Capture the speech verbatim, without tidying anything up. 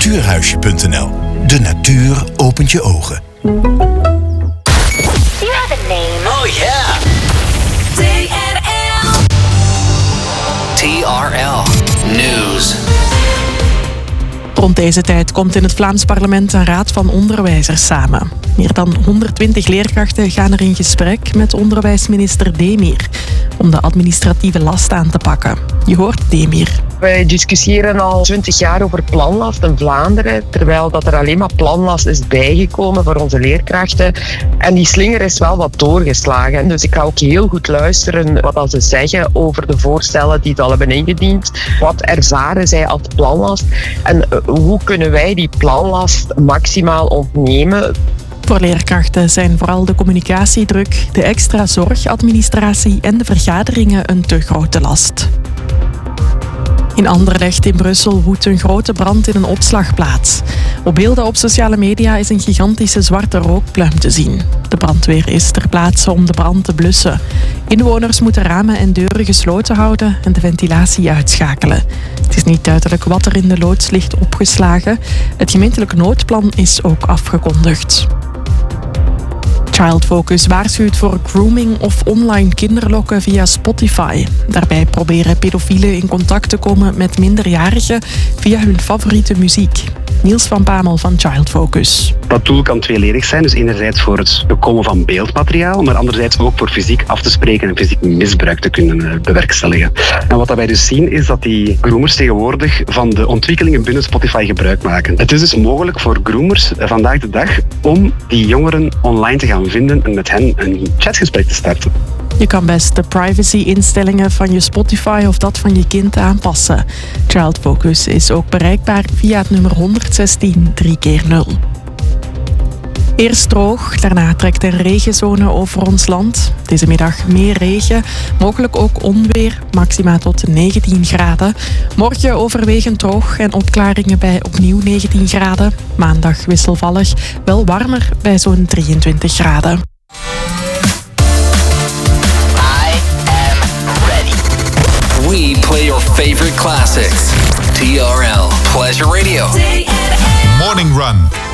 natuurhuisje punt n l. De natuur opent je ogen. You have a name. Oh yeah. T R L. T R L News. Rond deze tijd komt in het Vlaams parlement een raad van onderwijzers samen. Meer dan honderdtwintig leerkrachten gaan er in gesprek met onderwijsminister Demir om de administratieve last aan te pakken. Je hoort Demir. Wij discussiëren al twintig jaar over planlast in Vlaanderen, terwijl dat er alleen maar planlast is bijgekomen voor onze leerkrachten. En die slinger is wel wat doorgeslagen. Dus ik ga ook heel goed luisteren wat ze zeggen over de voorstellen die ze al hebben ingediend. Wat ervaren zij als planlast en hoe kunnen wij die planlast maximaal ontnemen? Voor leerkrachten zijn vooral de communicatiedruk, de extra zorgadministratie en de vergaderingen een te grote last. In Anderlecht in Brussel woedt een grote brand in een opslagplaats. Op beelden op sociale media is een gigantische zwarte rookpluim te zien. De brandweer is ter plaatse om de brand te blussen. Inwoners moeten ramen en deuren gesloten houden en de ventilatie uitschakelen. Het is niet duidelijk wat er in de loods ligt opgeslagen. Het gemeentelijk noodplan is ook afgekondigd. Child Focus waarschuwt voor grooming of online kinderlokken via Spotify. Daarbij proberen pedofielen in contact te komen met minderjarigen via hun favoriete muziek. Niels van Pamel van Child Focus. Dat doel kan tweeledig zijn, dus enerzijds voor het bekomen van beeldmateriaal, maar anderzijds ook voor fysiek af te spreken en fysiek misbruik te kunnen bewerkstelligen. En wat wij dus zien is dat die groomers tegenwoordig van de ontwikkelingen binnen Spotify gebruik maken. Het is dus mogelijk voor groomers vandaag de dag om die jongeren online te gaan vinden en met hen een chatgesprek te starten. Je kan best de privacy-instellingen van je Spotify of dat van je kind aanpassen. Child Focus is ook bereikbaar via het nummer honderdzestien drie keer nul. Eerst droog, daarna trekt een regenzone over ons land. Deze middag meer regen, mogelijk ook onweer, maxima tot negentien graden. Morgen overwegend droog en opklaringen bij opnieuw negentien graden. Maandag wisselvallig, wel warmer bij zo'n drieëntwintig graden. We play your favorite classics. T R L Pleasure Radio. Morning Run.